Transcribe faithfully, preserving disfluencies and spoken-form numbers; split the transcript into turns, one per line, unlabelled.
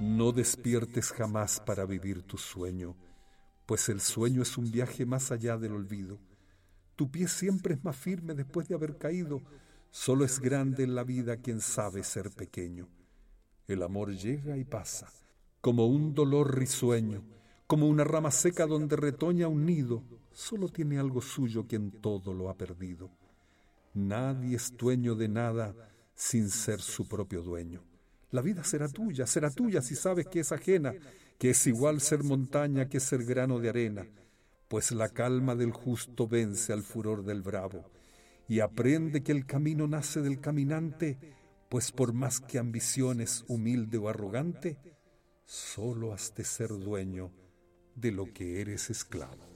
No despiertes jamás para vivir tu sueño, pues el sueño es un viaje más allá del olvido. Tu pie siempre es más firme después de haber caído. Solo es grande en la vida quien sabe ser pequeño. El amor llega y pasa, como un dolor risueño, como una rama seca donde retoña un nido. Solo tiene algo suyo quien todo lo ha perdido. Nadie es dueño de nada sin ser su propio dueño. La vida será tuya, será tuya si sabes que es ajena, que es igual ser montaña que ser grano de arena, pues la calma del justo vence al furor del bravo, y aprende que el camino nace del caminante, pues por más que ambiciones humilde o arrogante, solo has de ser dueño de lo que eres esclavo.